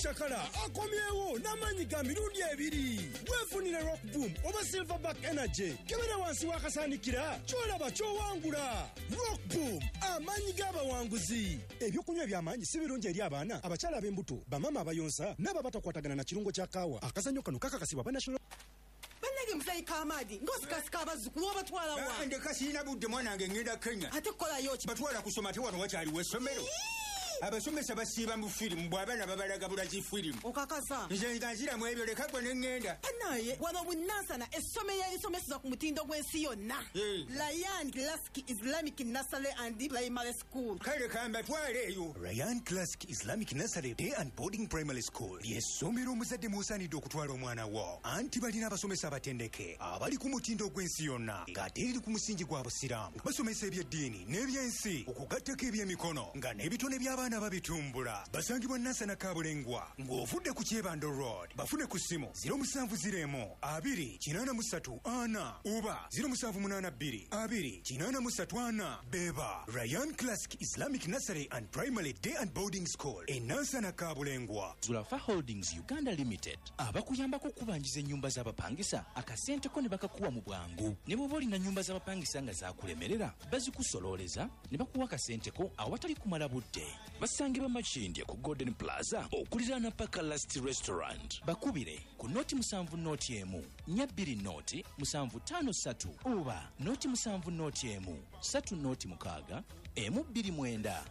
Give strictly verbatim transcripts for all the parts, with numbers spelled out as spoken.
Chakala akomyewo n'amanyi ga mirundi ebiri. Weefunire Rock Boom oba Silverback Energy kebera wansi wakasanikira kyolaba kyowangula. Rock Boom amanyi g'abawanguzi. Ebyokunywa by'amaanyi si birungi eri abaana abakyala ab'embuto bamama abayonsa n'ababatakwatagana na kirungo kya kaawa. Akazannyo kano kakakasibwa ba National Banage mzai kamadi ngosi kasika bazuku wabatwala wa. Ande kasina budde mwanange ngenda Kenya. Ate kola yoki batwala kusoma te wano wakyali w'essomero. Abasomesa basiiba mu firimu bw'abaana babalaga bulazi firimu. Okakasa. Nze nganzira mu ebyo leka gwe ne ngenda. Anaye wano bunansana essomero erisomeseza ku mutindo gw'ensi yonna. Ryan Classic Islamic Nursery and Primary School. Kale kamba twale eyo. Ryan Classic Islamic Nursery Day and Boarding Primary School. Y'essomero omuzadde musaanidde okutwala omwana wo. Anti balina abasomesa abatendeke abali ku mutindo gw'ensi yonna ng'ate eri ku musingi gwa busiraamu. Basomesa eby'eddiini n'ebyensi okugattako eby'emikono nga n'ebitone by'abaana babitumbula. Basangibwa Nansana Kabulengwa ng'ovudde ku Kyebando Road. Bafune ku ssimu zero musanvu ziro emu abiri kinaana mu ssatu ana oba zero musanvu munaana bbiri abiri kinaana mu ssatu ana. Beba Ryan Classic Islamic Nursery and Primary Day and Boarding School e Nansana Kabulengwa. Zulafa Holdings Uganda Limited abakuyambako okubanjiza ennyumba z'abapangisa akasenteko ne bakakuwa mu bwangu. Ne bw'oba olina nnyumba z'abapangisa nga zaakulemerera bazikusololeza ne bakuwa akasenteko awatali kumala budde. Basangibwa Makindye ku Golden Plaza okuliraana Paka Last Restaurant. Bakubire ku noti musanvu noti emu nyabbiri noti musanvu tano ssatu oba noti musanvu noti emu ssatu noti mukaaga emu bbiri mwenda.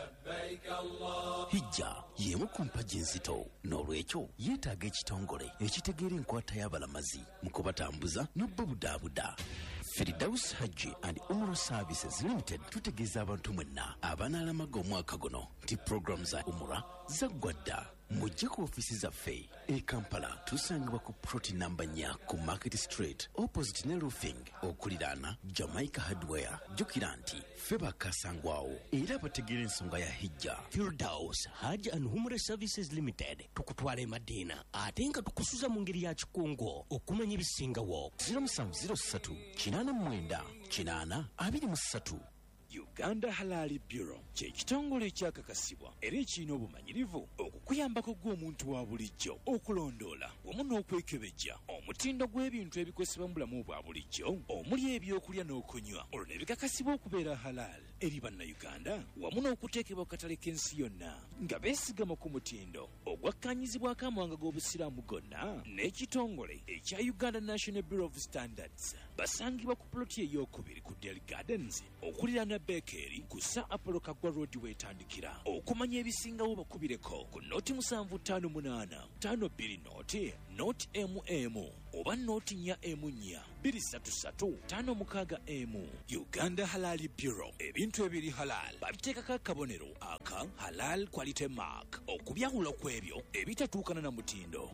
Hijja y'emu ku mpagi enzito n'olwekyo yeetaaga ekitongole ekitegeera enkwata y'abalamazi mu kubatambuza n'obbabudaabuda. Firdaus Hajji and Umrah Services Limited tutegeeza abantu mwenna abanaalamaga omwaka guno nti program za Umrah zaggwa dda. Mujje ku ofisi zaffe e Kampala tusangibwa ku ploti namba nnya ku Market Street opposite ne roofing okuliraana Jamaica Hardware. Jjukira nti ffe bakasangwawo era bategeera ensonga ya hijja. Firdaus Hajji and Umrah Services Limited tukutwala e Madina ate nga tukusuza mu ngeri ya kikungo okumanya ebisingawo. zero musanvu zero ssatu kinaana mu mwenda kinaana abiri mu ssatu. Uganda Halal Bureau kye kitongole ekyakakasibwa era ekirina obumanyirivu okukuyambako gw'omuntu wa bulijjo okulondoola wamu n'okwekebejja omutindo gw'ebintu ebikozesebwa mu bulamu obwa bulijjo omuli ebyokulya n'okunywa olwo ne bikakasibwa okubeera halal eri bannayuganda wamu n'okuteekebwa ku katale k'ensi yonna nga beesigama ku mutindo ogwakkanyizibwako amawanga g'obusiraamu gonna n'ekitongole ekya Uganda National Bureau of Standards. Basangibwa ku ploti ey'okubiri ku Dairy Gardens okuliraana Bakery ku Sir Apollo Kagwa Road wetandikira. Okumanya ebisingawo bakubireko ku noti musanvu ttaano munaana ttaano bbiri noti noti emu emu oba noti nnya emu nnya bbiri ssatu ssatu ttaano mukaaga emu. Uganda Halal Bureau ebintu ebiri halal babiteekako akabonero aka Halal Quality Mark okubyawula ku ebyo ebitatuukana na mutindo.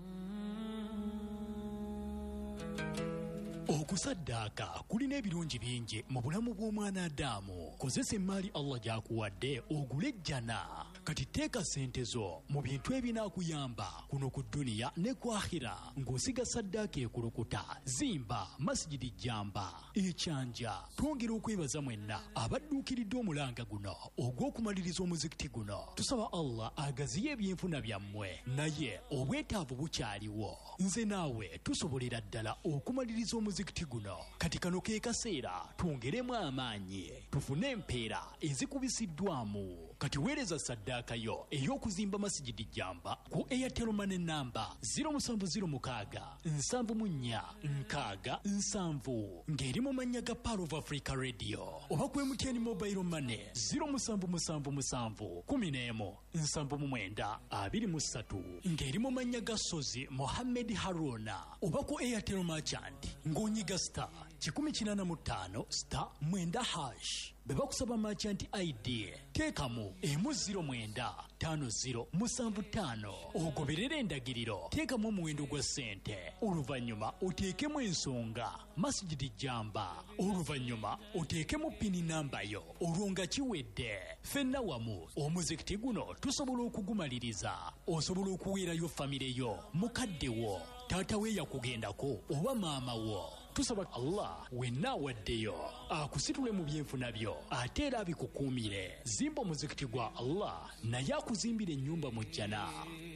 Okusaddaaka kulina ebirungi bingi mu bulamu bw'omwana Adamu. Kozesa emmaali Allah gy'akuwadde ogule ejjana. Kati teeka ssente zo mu bintu ebinaakuyamba kuno ku dduniya ne ku akhira ng'osiga saddaaka ekulukuta. Zimba masjidi Jamba ekyanja. Twongera okwebaza mwenna abadduukiridde omulanga guno ogw'okumaliriza omuzikiti guno. Tusaba Allah agaziye ebyenfuna byammwe naye obwetaavu bukyaliwo. Nze naawe tusobolera ddala okumaliriza omuzikiti guno. Kati kano ke kaseera twongeremu amaanyi tufune empeera ezikubisiddwamu. Kati weereza saddaaka yo ey'okuzimba masjidi Jamba ku Airtel Money namba zero musanvu ziro mukaaga nsanvu mu nnya nkaaga nsanvu ng'eri mu mannya ga Power of Africa Radio oba ku M T N Mobile Money zero musanvu musanvu musanvu kumi n'emu nsanvu mu mwenda abiri mu ssatu ng'eri mu mannya ga Sozi Mohammed Haruna oba ku Airtel Merchant ng'onyiga star kikumi kinaana mu ttaano star mwenda hash. Beba kusaba merchant I D teekamu emu ziro mwenda ttaano ziro musanvu ttaano ogoberera endagiriro. Teekamu omuwendo gwa ssente oluvannyuma oteekemu ensonga masjidi Jamba oluvannyuma oteekemu pini namba yo olwo nga kiwedde. Ffenna wamu omuzikiti guno tusobola okugumaliriza. Osobola okuweerayo famire yo mukadde wo taata we yakugendako oba maama wo. Tusaba Allah wenna waddeyo akusitule mu byenfuna byo ate era abikukuumire. Zimba omuzikiti gwa Allah naye akuzimbira ennyumba mu jjana.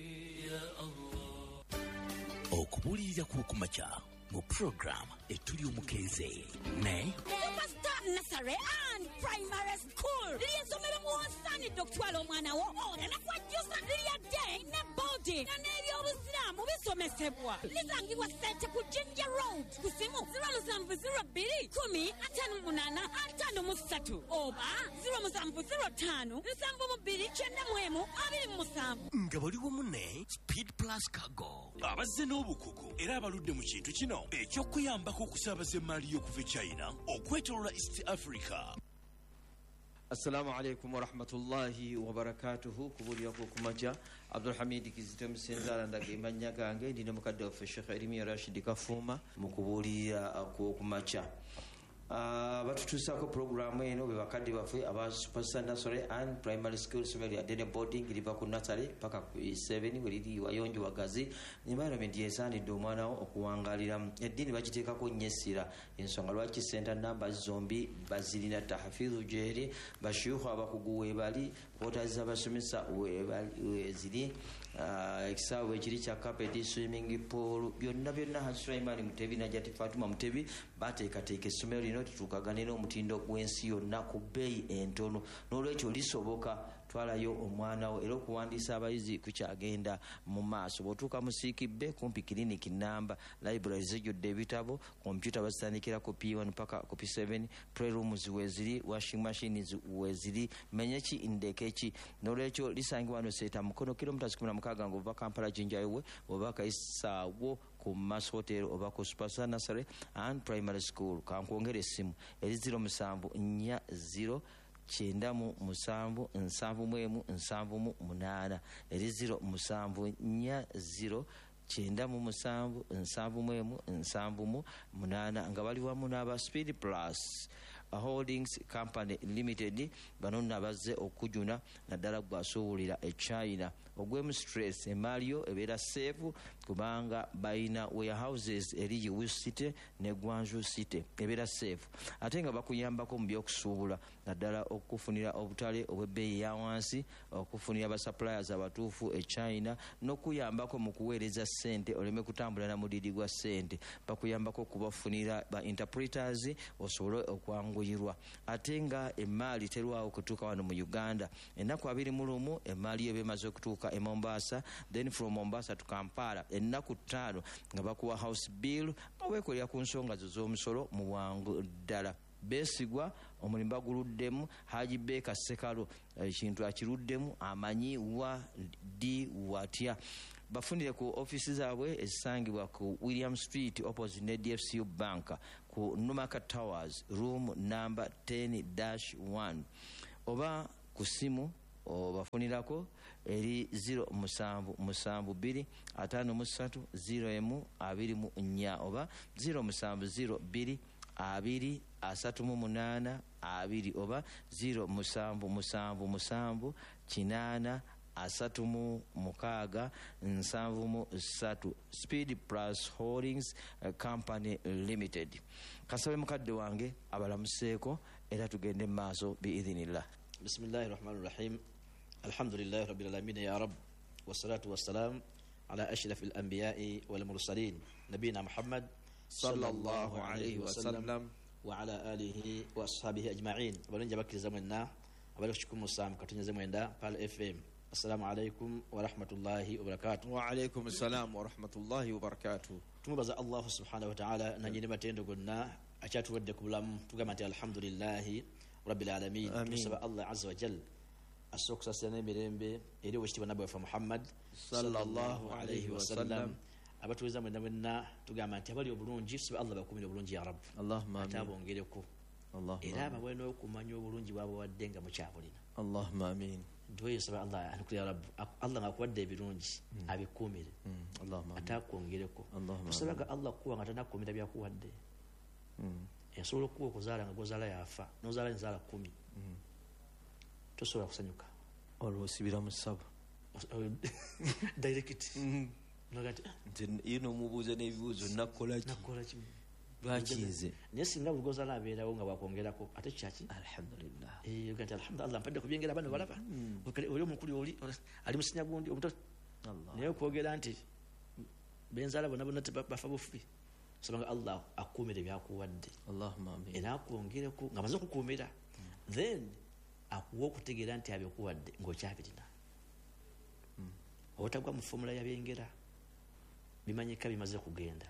okubuulirira kw'okumakya mu puroguramu etuli omukeeze ne Superstar Nursery and Primary School ly'essomero muwosaanidde okutwala omwana wo olana kwajjusa lyadde ne boarding nga n'ebyobusiraamu bisomesebwa lisangibwa ssente ku Jinja Road ku simu zero musanvu zero bbiri kumi ataano munaana ataano mu ssatu oba zero musanvu zero ttaano nsanvu mu bbiri kyenda mu emu abiri mu musanvu nga baliwo munne Speed Plus Cargo abazze n'obukugu era abaludde mu kintu kino eky'okuyambako okusaabaza emmaali y'okuva e China okwetoolola East Africa. Assalamu alaikum wa rahmatullahi wa barakatuhu. Kubuulira kumaja Abdul Hamid Kizito Msenzala ndage manya gange ndine mukadde waffe Sheikh Elimi Rashid Kafuma mu kubuulira kumaja. Uh, batutuusako programu eno be bakadde baffe aba Superstar Nursery and Primary School somero ya Dene Boarding liva ku nursery paka ku seven weliri wayonjo wagazi environment yesaanidde omwana wo okuwangalira eddiini bakiteekako nnyo essira ensonga lwaki center numbers zombi bazirina tahfizu jeri bashuyukhu abakugu weebali kwotaziza abasomesa weziri ekisaawe ekiri kya carpet swimming pool byonna byonna Hasulaimani Mutebi Najati Fatuma Mutebi bateekateeka essomero lino tutuukaganira omutindo gw'ensi yonna ku bbeeyi entono n'olwekyo lisoboka twalayo omwana wo era okuwandiisa abayizi kukyagenda mu maaso bw'otuuka mu Siikibbe kumpi kiriniki namba library zijjudde ebitabo kompyuta bazitandikira ku P one paka ku P seven playrooms weeziri washing machines weeziri menyeki ndekeki n'olwekyo lisangibwa wano Seeta Mukono kilomita kumi na mukaaga ng'ova Kampala Jinja Highway oba Kayisaawo ku Mass Hotel oba ku Superstar Nursery and Primary School. Kankwongera essimu eri zero musanvu nnya zero kyenda mu musanvu nsanvu mu emu nsanvu mu munaana eri zero musanvu nnya zero kyenda mu musanvu nsanvu mu emu nsanvu mu munaana nga bali wamu n'aba Speed Plus Holdings Company Limited bano nabazze okujuna naddala gwasuubulira e China ogwemu stress emaliyo ebeera safe kubanga bayina warehouses eri Yiwu City ne Gwanju City ebeera safe ate nga bakuyambako mu by'okusuubula naddala okufunira obutale obw'ebbeeyi ya wansi okufunira aba suppliers abatuufu e China n'okuyambako mu kuweereza ssente oleme kutambula na mudiidi gwa ssente bakuyambako okubafunira ba interpreters osobole okwanguyirwa ate nga emmaali terwawo kutuuka wano mu Uganda ennaku abiri mu lumu emmaali yo bemaze okutuuka e Mombasa then from Mombasa to Kampala ennaku ttaano nga bakuwa house bill oweekolera ku nsonga zo z'omusolo mu bwangu ddala beesigwa omulimu baguluddemu Haji Beka Sekalo ekintu akiruddemu amanyi wa di watya bafunire ku offices zaabwe ezisangibwa ku William Street opposite ne D F C U Bank ku Numaka Towers room number ten dash one oba ku simu obafunirako eri zero musanvu musanvu bbiri ataano mu ssatu zero emu abiri mu nnya oba zero musanvu zero bbiri abiri asatu mu munaana abiri oba zero musanvu musanvu musanvu kinaana asatu mu mukaaga nsanvu mu ssatu Speed Plus Holdings uh, Company Limited. Kasabe mukadde wange abalamuseeko era tugende mu maaso biidhinillah. Bismillahir Rahmanir Rahim. Alhamdulillahi Rabbil Alamin ya Rabb wassalatu wassalam ala ashrafil anbiya'i wal mursalin nabiyina Muhammad sallallahu alayhi wa sallam wa ala alihi wa ashabihi ajma'in. Abalonja bakiriza mwenna abali kushukuru musamu katunyaze mwenda pal F M. Assalamu alaikum wa rahmatullahi wa barakatuh. Wa alaikum assalam wa rahmatullahi wa barakatuh. Tumubaza Allah subhanahu wa ta'ala na nyine matendo gonna achatu wadde kubulamu tugamate alhamdulillahi rabbil alamin. Tusaba Allah azza wa jalla asoksa sene mirembe eri washiti banabu wa Muhammad sallallahu alayhi wa sallam abatuweza mwenda mwenna tugamate abali obulungi tusaba Allah bakumire obulungi ya Rabb. Allahumma amin. Atabongereko. Allahumma. Era abaweno okumanya obulungi bwabo waddenga mu kyabulina. Allahumma amin. Ndoye saba Allah anukuri ya Rabb Allah ngakuwadde ebirungi abikumire Allahumma atakwongereko tusabaga Allah kuwa ngatanakumira byakuwadde yasobola okuwa okuzaala nga gozaala yafa nozaala enzaala kumi tosobola kusanyuka olwo osibira mu ssabo direct nogati yino mubuuza n'ebibuuzo nakola nakola kimu lwakinze naye singa bugozaala abeerawo nga bwakwongerako ate kyaki alhamdulillah eh gati alhamdulillah mpadde kubyengera bano balaba oli omukuli oli ali musinya gundi omuto naye okwogera nti benzala bonna bonna bafa bufi sobanga Allah akuumire byakuwadde era akwongereku nga maze okukuumira then akuwa okutegeera nti abyokuwadde ng'okyabirina obutagwa mu fomula yabyengera bimanyika bimaze kugenda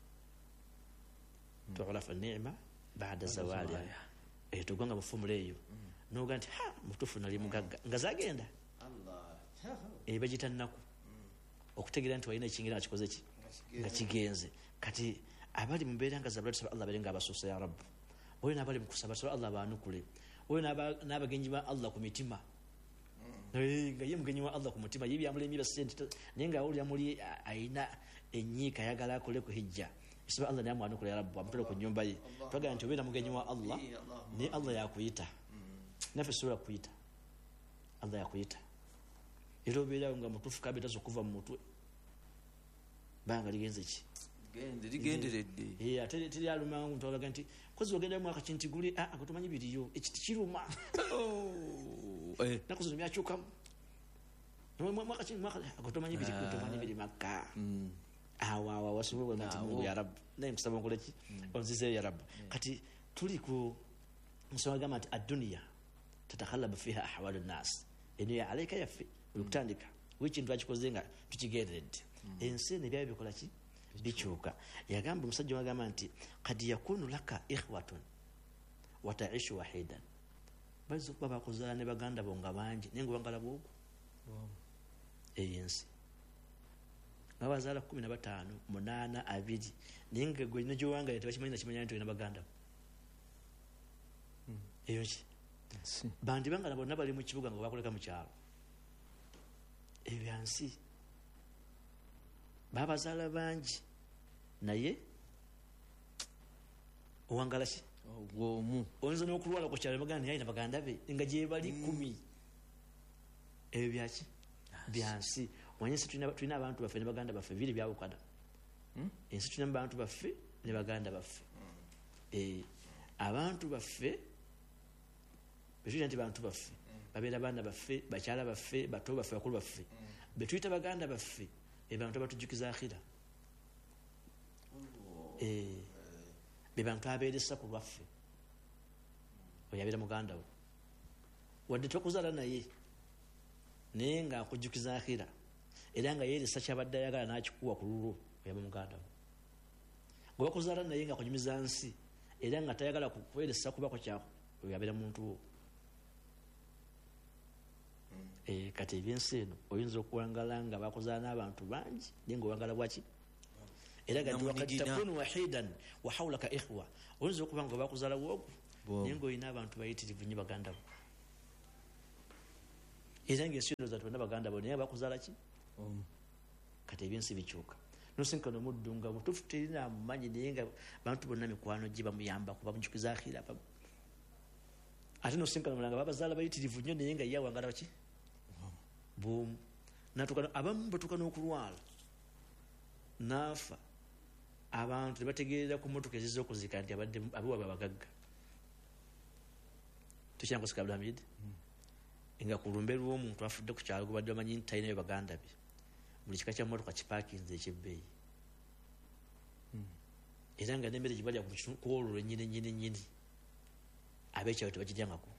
tuulafa neema baada zawaliha togwanga mu fomula eyo noga nti ha mutufu nali mugagga nga zagenda bagita nnaku okutegeera nti walina ekingera akikoze ki nga kigenze kati abali mu mbeera nga zabula tusaba Allah bere nga abasuusa ya rabbu oyo n'abali mu kusaba tusaba Allah baanukule oyo n'abagenyi ba Allah ku mitima nga ye mugenyi wa Allah ku mutima ye byamulemye basente naye nga awulira muli ayina enyiika ayagala akole ku hijja tusaba Allah naye amwanukule ya rabbu amutole ku nnyumba ye twagala nti obeera mugenyi wa Allah naye Allah yakuyita naffe sobola kuyita Allah yakuyita era obeerawo nga mutuufu kabetaza okuva mu mutwe banga ligenze ki ligenderedde ate teryaluma muntu alaga nti kozi ogenda mwaka kinti guli ako tomanyi biriyo ekiti kiruma naku zino byakyukamu ako tomanyi biri tomanyi biri makka awawa wasobola nti mungu ya rabbu naye nkusaba nkoleki onzizeyo ya rabbu kati tuli ku nsonga gamba nti adduniya tatakhallabu fiha ahwalu nnas eno alaika yaffe okutandika wekintu akikoze nga tukigenderedde ensi eno ebyabyo bikola ki bikyuka yagamba omusajja wagamba nti kad yakunu laka ikhwatun wataishu wahidan baza okuba bakuzaala ne baganda bo nga bangi naye ngaobangala bwogwo eyo ensi nga bazaala kumi na bataano munaana abiri naye nga gwe negyowangalira tebakimanyi nakimanya nti olina baganda bo eyo ki bandi bangala bonna bali mu kibuga nga bakoleka mu kyalo ebyo byansi babazaala bangi naye owangala ki gwomu oyinza n'okulwala ku kyalo baganda naye alina baganda be nga gye bali kumi ebyo byaki byansi omanye ensi tulina abantu baffe ne baganda baffe biri byawukana ensi tulina bantu baffe ne baganda baffe abantu baffe betuyita nti bantu baffe babeera baana baffe bakyala baffe bato baffe bakulu baffe betuyita baganda baffe ebantu abatujjukiza akhira bebantu abeeresa ku lwaffe oyabeera muganda wo wadde tokuzaala naye naye nga akujjukiza akhira era nga yeeresa kyabadde ayagala n'akikuwa ku lulwo oyaba muganda wo gwe bakuzaala naye nga akunyumiza nsi era nga tayagala kukweresa kubako kyako oyabeera muntu wo kati ebyensi eno oyinza okuwangala nga bakuzaala n'abantu bangi naye nga owangala bwaki era gati wakati takunu wahidan wa hawlaka ikhwa oyinza okuba nga bakuzaala bwogu naye nga olina abantu bayitirivu nnyo baganda bo era ngaensi eno zatubona baganda bo naye bakuzaala ki kati ebyensi bikyuka nosinkana omuddu nga butuufu terina mumanyi naye nga bantu bonna mikwano gye bamuyambaku bamujukiza akhira ate nosinkana mulanga babazaala bayitirivu nnyo naye nga ye awangala ki bomu abamu batuuka n'okulwala naafa abantu tebategeerera ku motoka eziza okuzika nti abewaabwe abagagga tukyankusika abdulhamid nga ku lumbe lw'omuntu afudde ku kyalo gubadde bamanyi nti talinayo baganda be buli kika kya motoka kipaakinze ekyebbeeyi era nga n'emmere gibalya kwololo ennyini ennyini ennyini ab'ekyalo tebagiryangako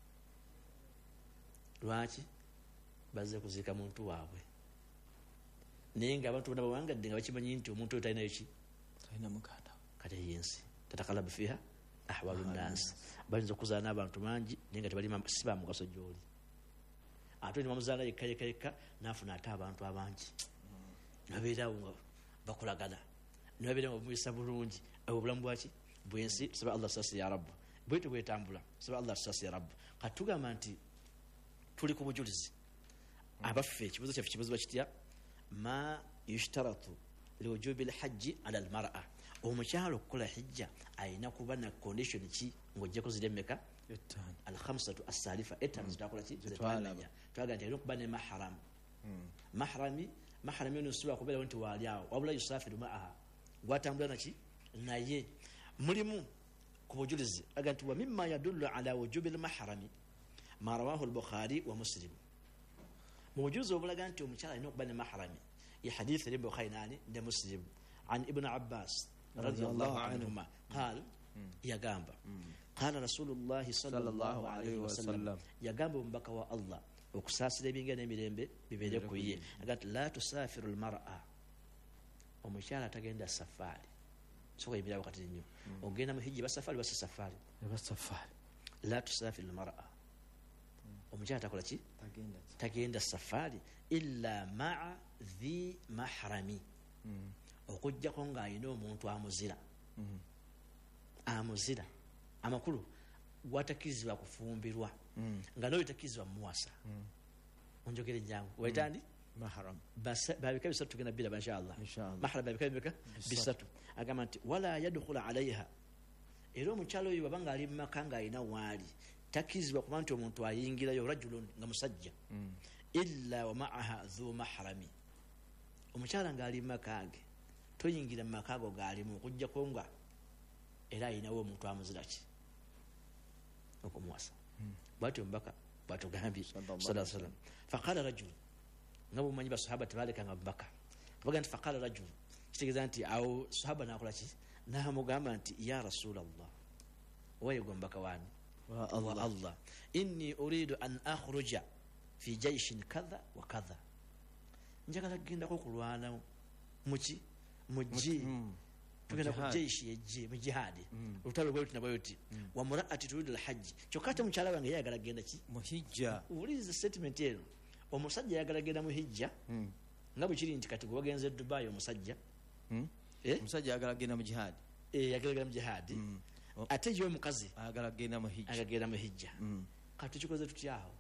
lwaki bazze kuziika muntu waabwe naye nga abantu bona bawangadde nga bakimanyi nti omuntu oyo talinayo ki talina muganda kati eyensi tatakalabu fiha ahwalu nnansi bayinza okuzaala n'abantu bangi naye nga tebali si ba mugaso gy'oli ate nibamuzaala yekka yekka yekka naafuna ate abantu abangi nibabeerawo nga bakolagana nibabeera nga bamuyisa bulungi obulamu bwaki bwensi saba Allah sasi ya rabbu bwete bwetambula saba Allah sasi ya rabbu kati tugamba nti tuli ku bujulizi abaffe ekibuzo kyaffe kibuzo bakitya ma yushtaratu liwujubi lhajji ala almar'a omukyalo okukola hijja ayina kuba na condition ki ng'ojjeko ziri emmeka alhamsatu assalifa etaano zitakola ki zetwamanya twaga nti alina okuba ne mahram mahrami mahrami ono siba kubeerawo nti waali awo wabula yusafiru maaha gwatambula naki naye mulimu ku bujulizi aga nti wa mimma yadullu ala wujubi lmahrami ma rawahu albukhari wa muslim موجوز وبلغ أنت ومشارع نوع بني محرمي يحديث البخاري ناني ده مسلم عن ابن عباس رضي الله عنهما قال يا جامبا قال رسول الله صلى الله عليه وسلم يا جامبا مبكى الله وكساس لي بينغني ميرembe bibere kuye agat la tusafiru almar'a omukyala tagenda safari soko ibira wakati nnyo ogenda mu hijja basafari basa safari basafari la tusafiru almar'a omukyala takola ki tagenda tagenda safari illa ma'a dhi mahrami okujjako ng'alina omuntu amuzira amuzira amakulu gwatakirizibwa kufumbirwa nga nawe takirizibwa muwasa onjogere jangu waitandi mahram bas babika bisatu tugenda bila inshallah mahram babika bibika bisatu agamba nti wala yadkhulu alaiha era omukyalo oyo babanga ali makanga alina waali takirizibwa kuba nti omuntu ayingirayo rajulun nga musajja illa wa ma'aha dhu mahrami omukyala nga ali makage toyingira mu makago gaalimu okujjako nga era ayinawo omuntu amuzira ki okumuwasa bwatyo mbaka bwatugambye sallallahu alaihi wasallam faqala rajul nga bumanyi basahaba tebalekanga mbaka baga nti faqala rajul kitegeeza nti awo sahaba nakola ki namugamba nti ya rasulallah wayegwa mbaka wani wa allah, Allah inni uridu an akhruja fi jayshin kadha wa kadha njagala kugendako kulwana muki muji tugenda ku jaishi yeje mu jihadi lutalo bwe tunabayo ti wa muraati turidu alhajj chokata mukyala wange yagala genda ki mu hijja ulize statement ero omusajja yagala genda mu hijja nga bukiri nti kati gwagenze Dubai omusajja eh omusajja yagala genda mu jihadi eh yagala genda mu jihadi ate yo mukazi agala genda mu hijja agagenda mu hijja kati tukoze tutyawo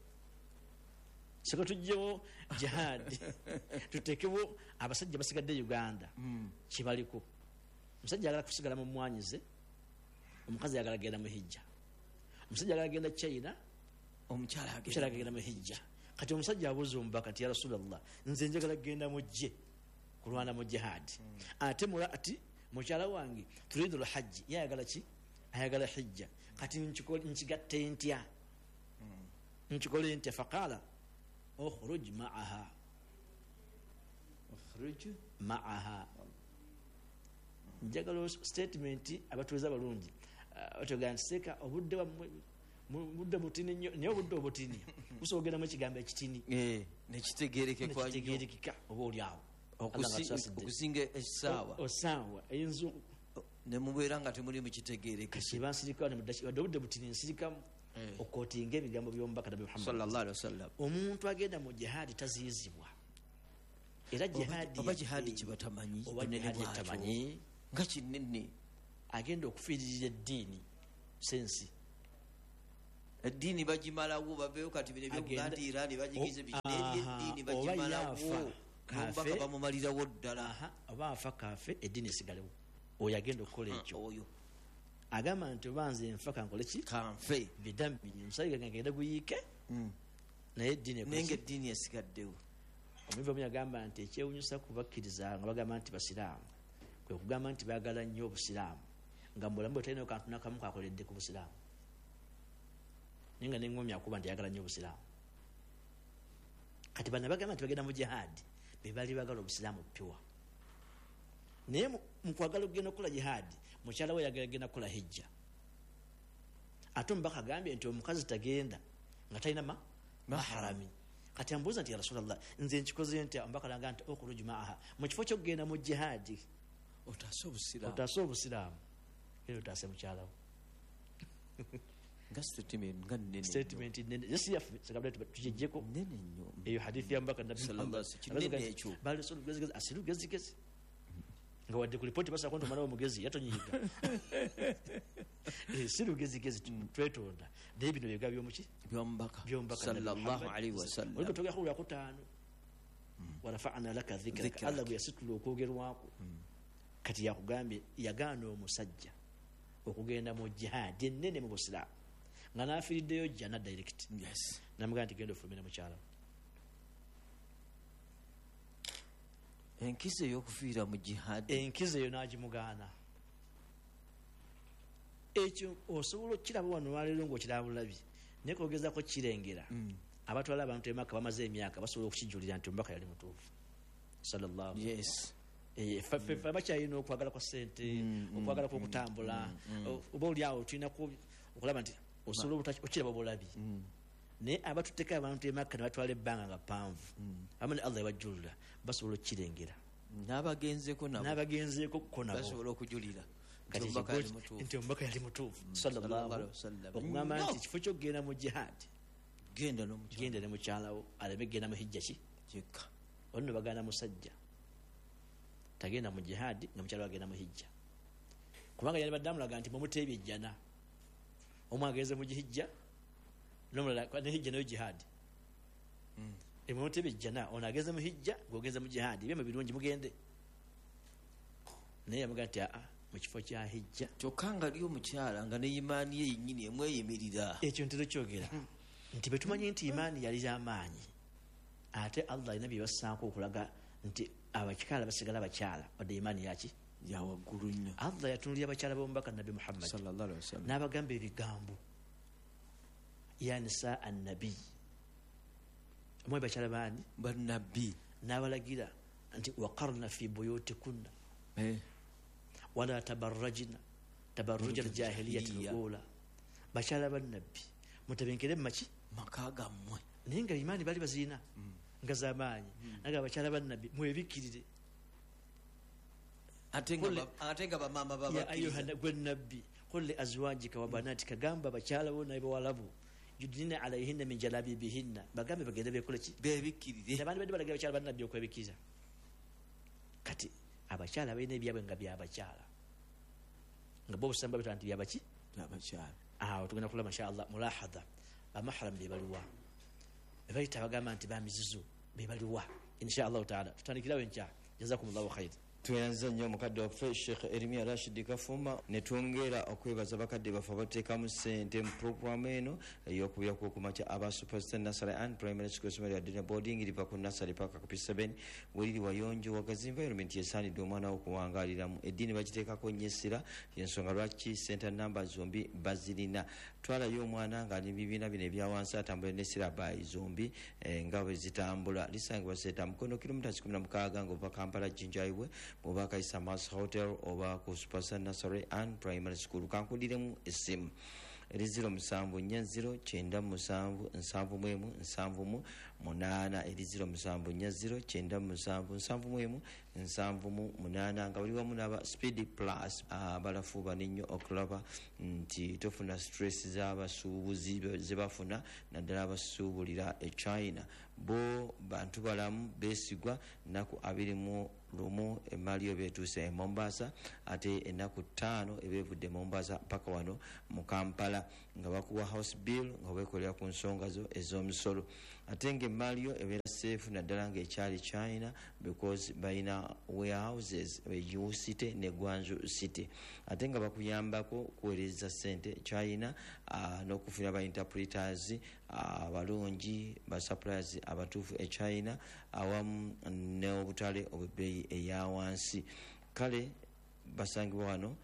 siko tujjewo jihadi tutekewo abasajja basigadde Uganda kibaliko omusajja agala kusigala mu mwanyize omukazi agala genda mu hijja omusajja agala genda China omukyala agala genda mu hijja kati omusajja abuuza omubaka ati ya Rasulullah nze njagala genda mu jje kulwana mu jihadi ate mula ati mukyala wange turidu alhajj yagala ki ayagala hijja kati nkigatte ntya nkikole ntya faqala اخرج معها اخرج معها njagalo statement abatuweza balungi otoganda seka obudde budde butini nyo budde obutini usogenda mu kigambo ekitini eh ne kitegereke kwa kitegereke oba oli awo okusinga esawa osawa enzu ne mubeera nga temuli mu kitegereke kibansirika ne mudachi budde butini nsirika okotinga ebigambo by'omubaka Nabi Muhammad sallallahu alaihi wasallam omuntu agenda mu jihadi taziyizibwa era jihadi oba jihadi kibatamanyi kinene tamanyi nga kinene agenda okufiirira eddiini sensi eddiini bagimalawo babeeyo kati bino byokugandira ne bagigize bikinene eddiini bagimalawo kafe bamumalirawo ddala oba afa kafe eddiini esigalewo oyo agenda okukola ekyo oyo agamba nti obanze nfa kankole ki kanfe bidambi omusajja gagenda guyiike naye eddiini nenge eddiini esigaddewo omuyivu omu yagamba nti ekyewunyisa kubakkiriza nga bagamba nti basiraamu kwe kugamba nti baagala nnyo obusiraamu nga mulamu bwe talinayo kantu nakamu kakoledde ku busiraamu naye nga neŋŋomi akuba nti ayagala nnyo obusiraamu kati bana bagamba nti bagenda mu jihadi be bali bagala obusiraamu piwa naye mu kwagala okugenda okukola jihadi mukyala we yagala genda kukola hijja ate omubaka agambye nti omukazi tagenda nga talina ma maharami kati ambuuza nti ya Rasulallah nze nkikoze nti omubaka langa nti okuruju maaha mu kifo kyokugenda mu jihadi otaase obusiraamu otaase obusiraamu era otaase mukyala we nga statement nga nene statement nene yesi yaffe sakabla tujejjeko nene nnyo eyo hadithi ya mbaka Nabi Muhammad kinene ekyo bali so gezi gezi asiru gezi gezi nga wadde ku ripoti basa konto mwana mugezi yatonyiga eh siru gezi gezi twetonda naye bino byega byomuki byombaka byombaka sallallahu alaihi wasallam oliko toga khulu yakutano warafa'na laka dhikraka Allah yasitulu okwogerwako kati yakugambye yagaana omusajja okugenda mu jihad ennene mu busiraamu nga naafiriddeyo jana direct yes namugamba nti genda ofulumira mukyala enkizo ey'okufiira mu jihadi enkizo eyo n'agimugaana ekyo osobola okiraba wano waleero ng'okiraba bulabi naye kogezaako kirengera abatwala abantu emaka bamaze emyaka basobola okukijulira nti omubaka yali mutuufu sallallahu yes ffe bakyalina okwagala kwa ssente okwagala kwokutambula oba oli awo tulina okulaba nti osobola okiraba bulabi naye abatutteko abantu emakka ne batwala ebbanga nga ppanvu amu ne allah ebajjulira basobola okukirengera n'abagenzeko nabo n'abagenzeeko ko nabo basobola okujulira nti omubaka yali mutuufu sallallahu okugamba nti kifo kyokugenda mu jihad genda ne mukyalawo aleme kgenda mu hijja ki kyekka olino baganda musajja tagenda mu jihadi nga mukyala bagenda mu hijja kubanga yali badde amulaga nti mumuteebye ejjana omu agenze mu gihijja nomulala ne hijja nayo jihadi emumuteebye ejjana ono agenze mu hijja ng'ogenze mu jihadi byemu birungi mugende naye yamuga nti aa mu kifo kya hijja kyokka nga ali omukyala nga ne imaani ye yennyini emweyimirira ekyo ntero kyogera nti bwe tumanye nti imaani yali y'amaanyi ate allah alina bye bassaako okulaga nti abakikaala basigala bakyala wadde imaani yaki yawaggulu nnyo allah yatunulira abakyala b'omubaka nabbi muhammad n'abagamba ebigambo ya nisa annabi omwe bakyala baani bannabbi n'abalagira nti waqarna fi buyutikunna wala tabarrajna tabarruja aljahiliyati lula bakyala bannabbi mutabenkere mumaki maka gammwe naye nga imaani baali baziina nga z'amaanyi naga abakyala bannabbi mwebikirire ate nga bamaama babaayuhana gwe nabbi qul li azwajika wa banatika gamba abakyala bo naye bawalabo yudnina alaihinna min jalabibihinna bagambe bagende bekole ki bebikirire abandi badde balagira abakyala bannabbi okwebikiriza kati abakyala balina ebyabwe nga byabakyala nga bo obusamba bitala nti byabaki byabakyala awo tugenda kulaba inshallah mulahadha bamahram bebaliwa bebayita bagamba nti bamizizo bebaliwa inshallah taala tutandikirawo enkya jazakumullahu khair tweyanza nnyo omukadde waffe sheekh erimiya rashidi kafuma ne twongera okwebaza bakadde baffe abateekamu ssente mu puroguramu eno ey'okubyaku okumakya aba superstar nasary and primary school somero yadina boarding liva ku nasary paka ku p seven weriri wayonjo wagazi environment yesaanidde omwana wo okuwangaaliramu eddiini bagiteekako nnyo essira yensonga lwaki center number zombi bazirina twalayo omwana nga nebibiina bino ebyawansi atambula nessira bayi zombi nga bwe zitambula lisangibwa seeta mukono kilomitas kumi na mukaaga ng'ova kampala jinjaiwe oba kaisa mas hotel oba ku superstar nursery and primary school kankuliremu essimu eri ziro musanvu nnya ziro kyenda musanvu nsanvu mu emu nsanvu mu munaana eri ziro musanvu nnya ziro kyenda musanvu nsanvu mu emu nsanvu mu munaana nga bali wamu n'aba speed plus abalafuuba nnyo okulaba nti tofuna stress z'abasuubuzi zebafuna naddala abasuubulira e china bo bantu balamu beesigwa nnaku abiri mu lumu emaali yo beetuuse e mombasa ate ennaku ttaano ebeevudde mombasa paka wano mu kampala nga bakuwa house bill nga beekolera ku nsonga zo ez'omusolo ate nga emaali yo ebeera seefu naddala ng'ekyali china because balina warehouses egiwu city ne gwanzu city ate nga bakuyambako kuweereza ssente china uh, n'okufunira ba interpreters abalungi uh, basuppliers abatuufu e china awamu n'obutale obwebbeeyi eya wansi kale basangibwa wano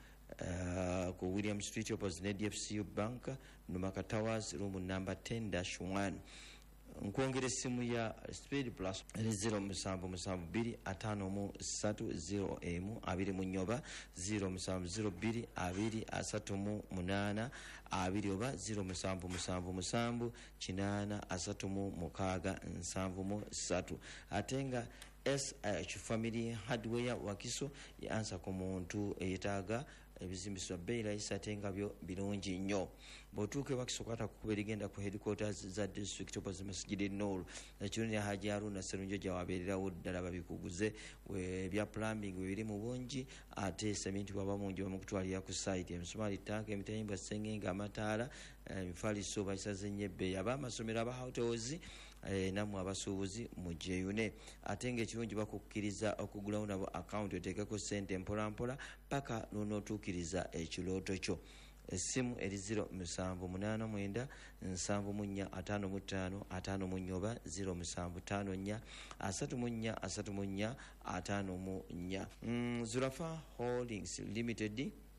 uh, ku william street opposite ne d f c u bank numaka towers room number ten dash one nkwongera essimu ya speed plus eri ziro musanvu musanvu bbiri ataano mu ssatu ziro emu abiri mu nyoba ziro musanvu ziro bbiri abiri asatu mu munaana abiri oba ziro musanvu musanvu musanvu kinaana asatu mu mukaaga nsanvu mu ssatu ate nga S H family hardware wakiso yansa ku muntu eyetaaga ebizimbiswa bbeeyi layisa ate nga byo birungi nnyo bw'otuuka ewakiso kwata kukuba erigenda ku headquarters za district opposite masjidi nol ekiro ne haji aruna serunjo gyawabeererawo ddala babikuguze ebya plumbing bwe biri mu bungi ate seminti bwaba mungi bamukutwalira ku site emisumaali tanka emitayimbwa sengenge amataala emifaliso bayisaze nnyo ebbeeyi ab'amasomero aba hotels Eh, namwe abasuubuzi mujeyune ate ng'ekirungi bakukkiriza okugulawo nabo akawunti oteekeko ssente mpolampola paka n'onootuukiriza ekirooto kyo essimu eri ziro musanvu munaana mwenda nsanvu mu nnya ataano mu ttaano ataano mu nnya oba ziro musanvu ttaano nnya asatu mu nnya asatu mu nnya ataano mu nnya mm, zurafa holdings limited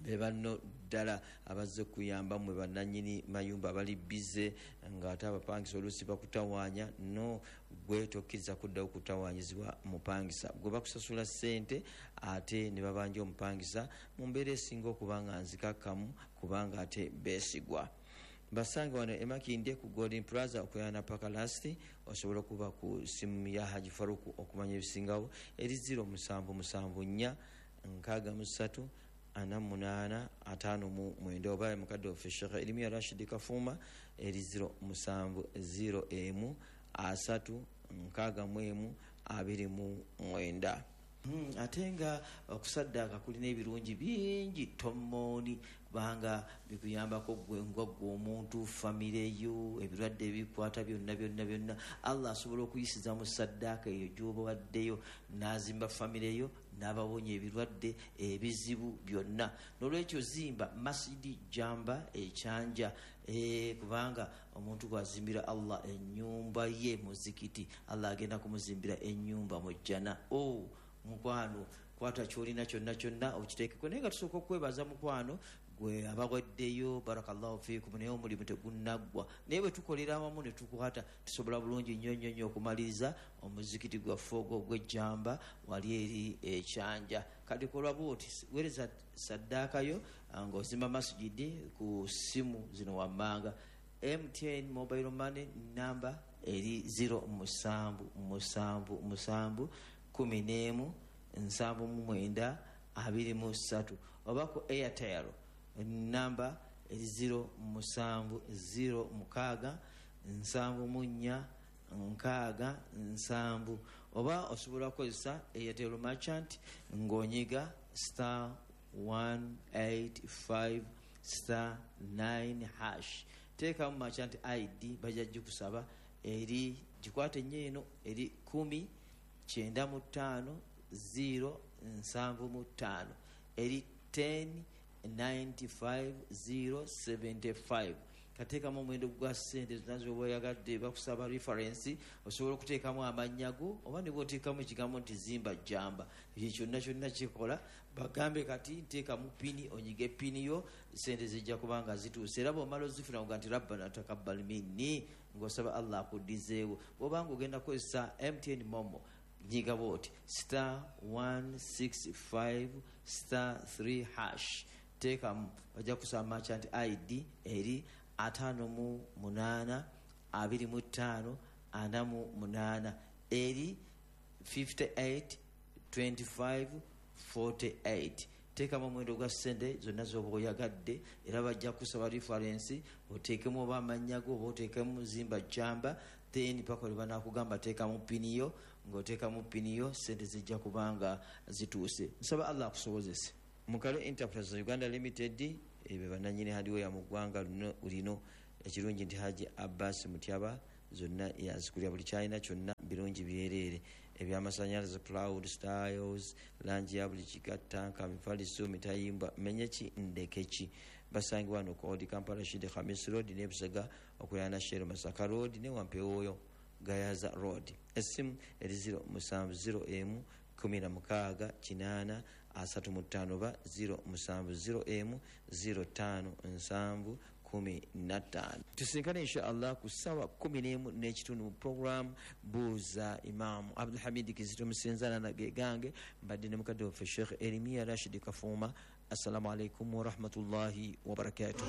be banno ddala abazze kuyamba mwe bannanyini mayumba abali bize ng'ate abapangisa oluusi bakutawaanya no gwe tokkiriza kuddawo kutawaanyizibwa mupangisa gwe bakusasula ssente ate ne babanja omupangisa mu mbeera esinga okuba nga nzikakkamu kubanga ate beesigwa. Basange wano emakinde ku Golden Plaza okuyana paka lasti osobola okuba ku simu ya Haji Faruku okumanya ebisingawo eri zero musanvu musanvu nnya nkaaga mu ssatu ana munaana ataano mu mwenda oba mukadde waffe Sheikh Elimiya Rashid Kafuma eri zero musanvu zero emu asatu nkaaga mu emu abiri mu mwenda. Hmm, ate nga okusaddaaka kulina ebirungi bingi tomoni banga bikuyambako gwe ngwaggwe omuntu famire yo ebirwadde ebikwata byonna byonna byonna Allah asobola okuyisiza mu saddaaka eyo gy'oba waddeyo n'azimba famire yo n'abawonya ebirwadde ebizibu byonna. N'olwekyo zimba masidi jamba ekyanja e, kubanga omuntu gwazimbira Allah ennyumba ye muzikiti Allah agenda kumuzimbira ennyumba mu jjana. Oh, mukwano kwata kyolina kyonna kyonna okiteekeko naye nga tusooka okwebaza mukwano gwe abaweddeyo barakallahu fiikum naye omulimu tegunnaggwa naye bwe tukolera awamu ne tukwata tusobola bulungi nnyo nnyo nnyo okumaliza omuzikiti gwaffe ogwo ogw'ejjamba wali eri ekyanja. Kati kolwa bwoti weereza saddaakayo ng'ozimba masjidi ku simu zino wammanga M T N mobile money number eri zero musanvu musanvu musanvu kumi n'emu nsanvu mu mwenda abiri mu ssatu oba ku Airtel namba eri zero musanvu zero mukaaga nsanvu mu nnya nkaaga nsanvu oba osobola kukozesa Airtel merchant ng'onyiga star one eight five star nine hash teekamu merchant I D bajja gikusaba eri gikwate nnyo eno eri kumi kyenda mu ttaano zero nsanvu mu ttaano eri ten ninety five zero seventy five. Kateekamu omuwendo gwa ssente zonna z'oba oyagadde bakusaba reference osobola okuteekamu amannya go oba ne bw'oteekamu ekigambo nti zimba jjamba ekyo kyonna kyonna kikola bagambe kati nteekamu pini onyiga epini yo ssente zijja kubanga zituuse era bw'omala ozifuna nga nti rabbana takabbal minni ng'osaba Allah akuddizeewo. Bw'obanga ogenda kukozesa M T N momo nyiga bw'oti star one six five star three hash teekamu bajja kusaba merchant I D eri ataano mu munaana abiri mu ttaano ana mu munaana eri fifty eight twenty five forty eight. Teekamu omwendo gwa ssente zonna z'oba oyagadde era bajja kusaba reference oteekemu oba amannya go oba oteekemu zimba jjamba then paka lwe banaakugamba teekamu pini yo ng'oteekamu pini yo ssente zijja kubanga zituuse. Nsaba Allah akusobozese. Mukalo Enterprise Uganda Limited ebe bannannyini hardware mu ggwanga lino ekirungi nti Haji Abbas Mutyaba zonna yazikulya buli kyalina kyonna birungi byereere ebyamasannyalaze cloud styles langi ya buli kigattanka mifaliso mitayimba menyeki ndekeki basangi wano ku Old Kampala Shide Khamis Road ne Busega okuyana Shero Masaka Road ne Wampeoyo Gayaza Road. Esimu eri zero musanvu zero emu kumi na mukaaga kinaana asatu mu ttaano ba zero musanvu zero emu zero ttaano nsanvu kumi na ttaano. Tusinkane insha Allah ku ssaawa kumi n'emu n'ekitundu mu program buuza Imam Abdul Hamid Kizito Musenzana nage gange mbadde ne mukadde waffe Sheikh Elimiya Rashid Kafuma. Assalamu alaikum wa rahmatullahi wa barakatuh.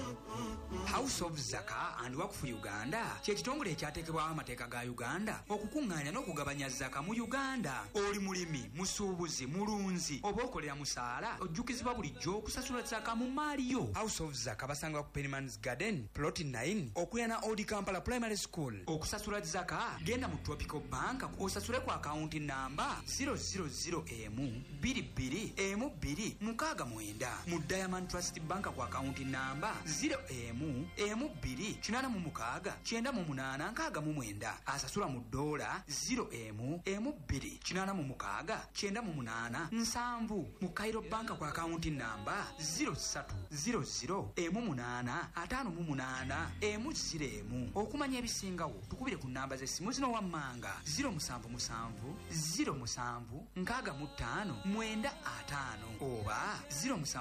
House of Zaka and Work for Uganda kye kitongole ekyateekebwawo amateeka ga Uganda okukuŋŋaanya n'okugabanya zaka mu Uganda. Oli mulimi, musuubuzi, mulunzi oba okolera musaala ojjukizibwa bulijjo okusasula zaka mu maali yo. House of Zaka basangibwa ku Pennyman's Garden plot nine okuyana Old Kampala Primary School. Okusasula zaka genda mu Tropical Bank osasule ku akawunti namba zero zero zero emu bbiri bbiri emu bbiri mukaaga mwenda. Mu Diamond Trust Bank kwa akaunti namba zero emu emu bbiri kinaana mu mukaaga kyenda mu munaana nkaaga mu mwenda. Asasula mu dola zero emu emu bbiri kinaana mu mukaaga kyenda mu munaana nsanvu. Mu Cairo Bank kwa akaunti namba zero ssatu zero zero emu munaana ataano mu munaana emu ziro emu. Okumanya ebisingawo tukubire ku namba z'essimu zino wammanga zero musanvu musanvu zero musanvu nkaaga mu ttaano mwenda ataano oba zero musanvu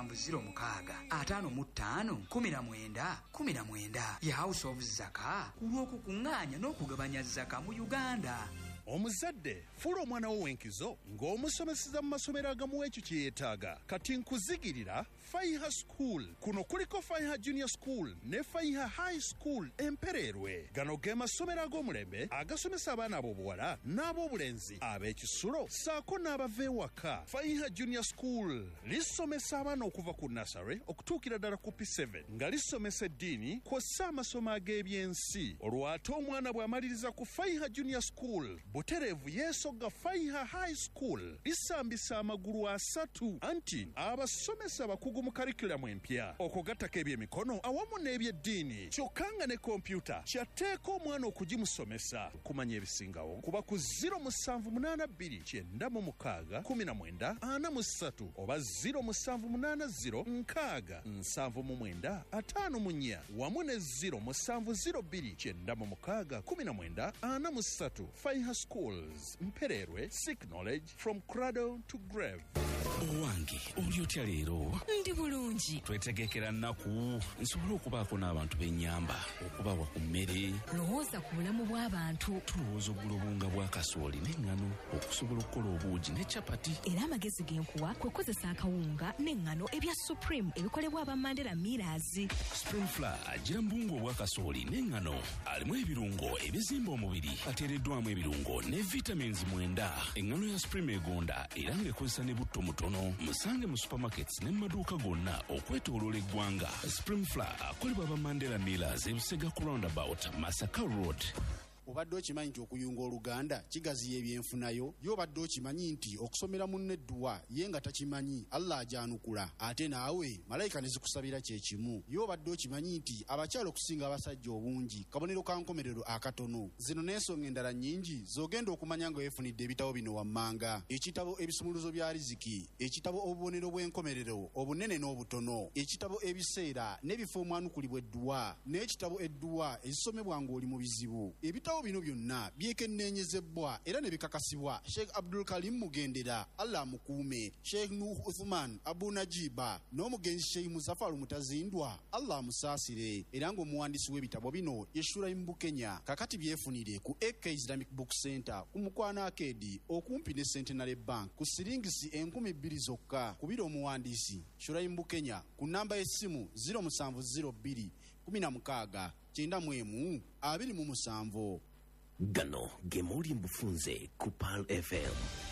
musanvu ziro mukaaga ataano mu ttaano kumi na mwenda kumi na mwenda ye house of zaka ku lw'okukuŋŋaanya n'okugabanya zaka mu uganda. Omuzadde fuula omwana wo w'enkizo ng'omusomeseza mu masomero agamu ekyo kye yeetaaga. Kati nkuzigirira Faiha School. Kuno kuliko Faiha Junior School ne Faiha High School Empererwe. Gano ge masomero ag'omulembe agasomesa abaana ab'obuwala n'ab'obulenzi ab'ekisulo ssaako n'abava ewaka. Faiha Junior School lisomesa abaana okuva ku nasare okutuukira ddala ku P seven nga lisomesa eddiini kw'ossa amasomo ag'ebyensi. Olwo ate omwana bw'amaliriza ku Faiha Junior School butereevu yeesogga Faiha High School lisambisa amagulu asatu anti abasomesa bakugu mu karikulamu empya okugattako ebyemikono awamu n'ebyeddiini kyokka nga ne kompyuta kyatteeka omwana okugimusomesa. Kumanya ebisingawo kuba ku ziro musanvu munaana bbiri kyenda mu mukaaga kumi na mwenda ana mu ssatu oba ziro musanvu munaana ziro nkaaga nsanvu mu mwenda ataano mu nnya wamu ne ziro musanvu ziro bbiri kyenda mu mukaaga kumi na mwenda ana mu ssatu. Faiha Schools Mpererwe, seek knowledge from cradle to grave. Owange oli otya leero? Ndi bulungi. Twetegekera nnaku nsobole okubaako n'abantu b'ennyamba okubawa ku mmere. Lowooza ku bulamu bw'abantu. Tulowooza oggula obunga bwa kasooli n'eŋŋano okusobola okukola obuugi ne capati. Era amagezi genkuwa kwe kozesa akawunga n'eŋŋano ebya Supreme ebikolebwa aba Mandela Millers. Spring Flour agira mbungu obwa kasooli n'eŋŋano alimu ebirungo ebizimba omubiri ateereddwamu ebirungo ne vitamins mwenda. Eŋŋano ya Supreme egonda era ng'ekozesa ne butto mutono. Musange mu supermarkets ne mu maduuka gonna okwetooloola eggwanga. Spring Flour akolebwa aba Mandela Millers e Busega ku roundabout Masaka Road. Obadde okimanyi nti okuyunga Oluganda kigaziya ebyenfunayo? Yo obadde okimanyi nti okusomera munne edduwa ye nga takimanyi Allah ajanukula ate naawe malayika ne zikusabira kye kimu? Yo obadde okimanyi nti abakyala okusinga abasajja obungi kabonero ka nkomerero akatono? Zino n'ensonga endala nnyingi z'ogenda okumanya nga weefunidde ebitabo bino wammanga: ekitabo ebisumuluzo bya riziki, ekitabo obubonero bw'enkomerero obunene n'obutono, ekitabo ebiseera n'ebifo omwanukulibwa edduwa, n'ekitabo edduwa ezisomebwa ng'oli mu bizibu. Ebitabo bino byonna byekenneenyezebwa era ne bikakasibwa Sheikh Abdul Karim Mugendera, Allah mukuume, Sheikh Nuh Uthman Abu Najiba n'omugenzi Sheikh Muzaffar Mutazindwa, Allah musaasire. Era ng'omuwandiisi w'ebitabo bino ye Shuraim Bukenya. Kakati byefunire ku A K Islamic Book Center ku Mukwano Arcade okumpi ne Centenary Bank ku siringisi enkumi bbiri zokka. Kubira omuwandiisi Shuraim Bukenya ku namba y'essimu ziro musanvu ziro bbiri kumi na mukaaga kyenda mu emu abiri mu musanvu. Gano ge muli mbufunze ku P A L F M.